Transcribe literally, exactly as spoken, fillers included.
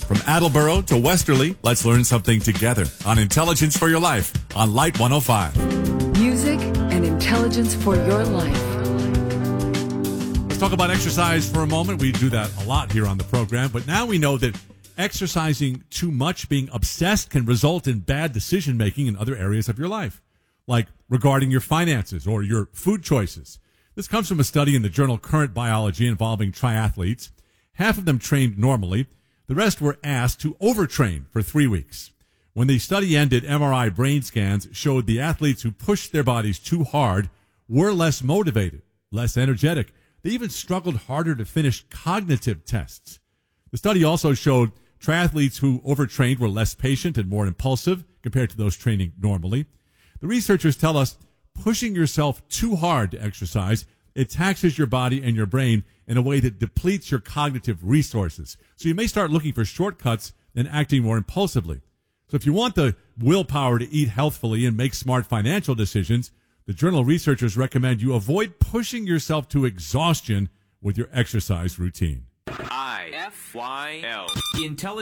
From Attleboro to Westerly, let's learn something together on Intelligence for Your Life on Light one oh five. Music and intelligence for your life. Let's talk about exercise for a moment. We do that a lot here on the program, but now we know that exercising too much, being obsessed, can result in bad decision-making in other areas of your life, like regarding your finances or your food choices. This comes from a study in the journal Current Biology involving triathletes. Half of them trained normally. The rest were asked to overtrain for three weeks. When the study ended, M R I brain scans showed the athletes who pushed their bodies too hard were less motivated, less energetic. They even struggled harder to finish cognitive tests. The study also showed triathletes who overtrained were less patient and more impulsive compared to those training normally. The researchers tell us pushing yourself too hard to exercise, it taxes your body and your brain in a way that depletes your cognitive resources. So you may start looking for shortcuts and acting more impulsively. So if you want the willpower to eat healthfully and make smart financial decisions, the journal researchers recommend you avoid pushing yourself to exhaustion with your exercise routine. I F Y L. Intelligence.